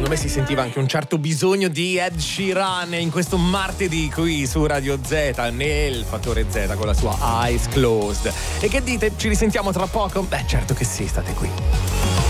secondo me si sentiva anche un certo bisogno di Ed Sheeran in questo martedì qui su Radio Z, nel Fattore Z con la sua Eyes Closed. E che dite? Ci risentiamo tra poco? Beh, certo che sì, state qui.